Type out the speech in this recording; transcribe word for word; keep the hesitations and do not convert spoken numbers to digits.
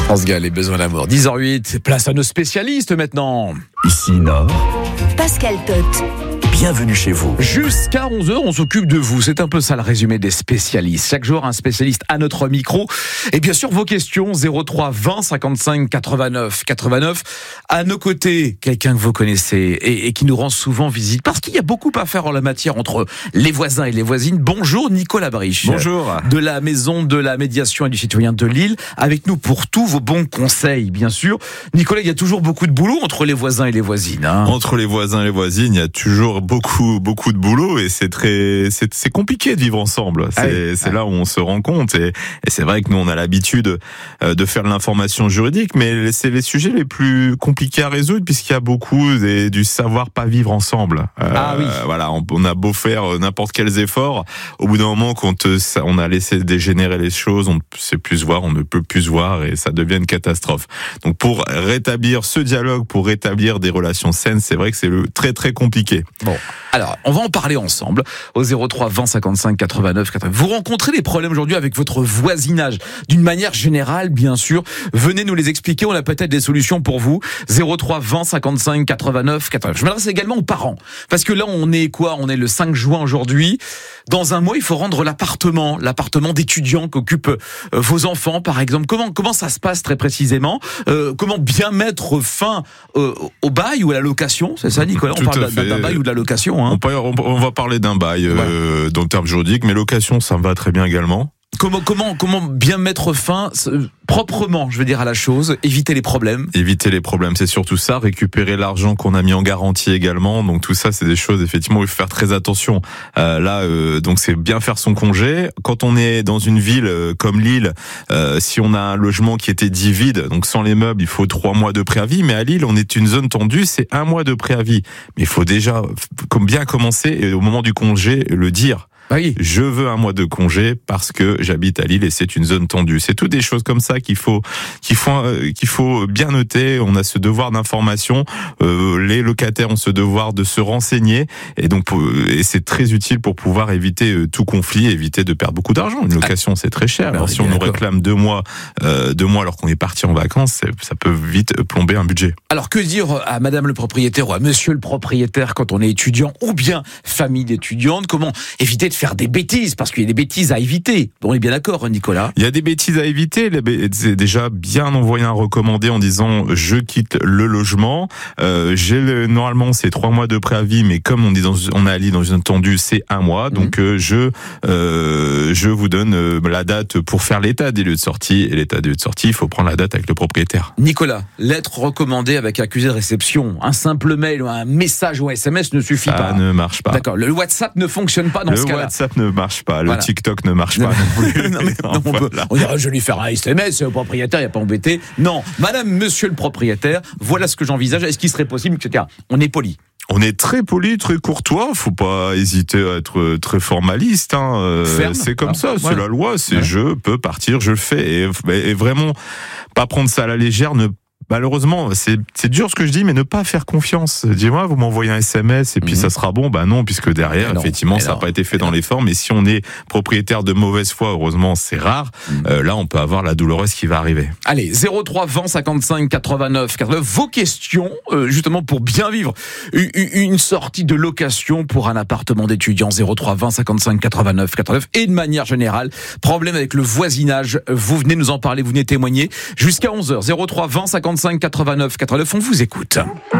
France Gall, les besoins d'amour. dix heures huit, place à nos spécialistes maintenant. Ici Nord, Pascal Tot. bienvenue chez vous. Jusqu'à onze heures, on s'occupe de vous. C'est un peu ça le résumé des spécialistes. Chaque jour, un spécialiste à notre micro. Et bien sûr, vos questions, zéro trois vingt cinquante-cinq quatre-vingt-neuf quatre-vingt-neuf. À nos côtés, quelqu'un que vous connaissez et, et qui nous rend souvent visite. Parce qu'il y a beaucoup à faire en la matière entre les voisins et les voisines. Bonjour Nicolas Briche. Bonjour. De la Maison de la Médiation et du Citoyen de Lille. Avec nous pour tous vos bons conseils, bien sûr. Nicolas, il y a toujours beaucoup de boulot entre les voisins et les voisines. Hein. Entre les voisins et les voisines, il y a toujours beaucoup beaucoup de boulot et c'est très c'est c'est compliqué de vivre ensemble. C'est Allez, c'est allez. là où on se rend compte et, et c'est vrai que nous on a l'habitude euh, de faire de l'information juridique, mais c'est les sujets les plus compliqués à résoudre puisqu'il y a beaucoup des, du savoir pas vivre ensemble. Euh, Ah oui. Voilà, on, on a beau faire n'importe quels efforts, au bout d'un moment quand euh, ça- on a laissé dégénérer les choses, on ne sait plus se voir, on ne peut plus se voir et ça devient une catastrophe. Donc pour rétablir ce dialogue, pour rétablir des relations saines, c'est vrai que c'est le très très compliqué. Bon, alors, on va en parler ensemble au zéro trois vingt cinquante-cinq quatre-vingt-neuf quatre-vingt-neuf. Vous rencontrez des problèmes aujourd'hui avec votre voisinage, d'une manière générale, bien sûr. Venez nous les expliquer, on a peut-être des solutions pour vous. zéro trois vingt cinquante-cinq quatre-vingt-neuf quatre-vingt-neuf. Je m'adresse également aux parents, parce que là, on est quoi ? On est le cinq juin aujourd'hui. Dans un mois, il faut rendre l'appartement, l'appartement d'étudiants qu'occupent euh, vos enfants, par exemple. Comment comment ça se passe très précisément ? euh, Comment bien mettre fin euh, au bail ou à la location ? C'est ça, Nicolas ? On Tout parle à d'un, fait. d'un bail ou de la location, hein ? On, peut- on- on va parler d'un bail euh, dans le terme juridique, mais location, ça me va très bien également. Comment comment comment bien mettre fin euh, proprement, je veux dire, à la chose, éviter les problèmes. Éviter les problèmes, c'est surtout ça. Récupérer l'argent qu'on a mis en garantie également. Donc tout ça, c'est des choses effectivement où il faut faire très attention. Euh, là, euh, donc c'est bien faire son congé. Quand on est dans une ville euh, comme Lille, euh, si on a un logement qui était dit vide, donc sans les meubles, il faut trois mois de préavis. Mais à Lille, on est une zone tendue, c'est un mois de préavis. Mais il faut déjà comme bien commencer et au moment du congé le dire. Oui. Je veux un mois de congé parce que j'habite à Lille et c'est une zone tendue. C'est toutes des choses comme ça qu'il faut qu'il faut euh, qu'il faut bien noter. On a ce devoir d'information. Euh, les locataires ont ce devoir de se renseigner et donc euh, et c'est très utile pour pouvoir éviter euh, tout conflit, éviter de perdre beaucoup d'argent. Une location c'est très cher. Ben, Alors on est si on bien nous d'accord. réclame deux mois euh, deux mois alors qu'on est parti en vacances, c'est- ça peut vite plomber un budget. Alors que dire à madame le propriétaire ou à monsieur le propriétaire quand on est étudiant ou bien famille d'étudiantes ? Comment éviter de faire des bêtises ? Parce qu'il y a des bêtises à éviter. On est bien d'accord, Nicolas ? Il y a des bêtises à éviter. Les bé- C'est déjà bien envoyer un recommandé en disant je quitte le logement. Euh, j'ai le, normalement c'est trois mois de préavis, mais comme on est dans on est à Lille dans une zone tendue, c'est un mois. Donc euh, je euh, je vous donne euh, la date pour faire l'état des lieux de sortie et l'état des lieux de sortie. Il faut prendre la date avec le propriétaire. Nicolas, lettre recommandée avec accusé de réception. Un simple mail ou un message ou un S M S ne suffit Ça pas. ne marche pas. D'accord. Le WhatsApp ne fonctionne pas dans Le ce cas-là. WhatsApp ne marche pas. Le Voilà. TikTok ne marche pas non plus. Non, mais non, on, peut, Voilà. on dirait, je vais lui faire un S M S, le propriétaire, il n'y a pas embêté. Non, madame, monsieur le propriétaire, voilà ce que j'envisage. Est-ce qu'il serait possible, et cetera. On est poli. On est très poli, très courtois. Faut pas hésiter à être très formaliste. Hein. Euh, Ferme. C'est comme Ah, ça, c'est voilà. la loi. C'est Ouais. je peux partir, je le fais. Et, et vraiment, pas prendre ça à la légère. Ne Malheureusement, c'est c'est dur ce que je dis, mais ne pas faire confiance. Dis-moi, vous m'envoyez un S M S et puis Mhm. ça sera bon. Bah non, puisque derrière, Mais non, effectivement, mais ça n'a non, pas été fait mais dans non. les formes. Et si on est propriétaire de mauvaise foi, heureusement, c'est rare. Mhm. Euh, là, on peut avoir la douloureuse qui va arriver. Allez, zéro trois vingt cinquante-cinq quatre-vingt-neuf quatre-vingt-neuf. Vos questions, euh, justement, pour bien vivre une, une sortie de location pour un appartement d'étudiant. zéro trois vingt cinquante-cinq quatre-vingt-neuf quatre-vingt-neuf. Et de manière générale, problème avec le voisinage. Vous venez nous en parler, vous venez témoigner. Jusqu'à onze heures. zéro trois vingt cinquante-cinq quatre-vingt-neuf quatre-vingt-neuf. On vous écoute.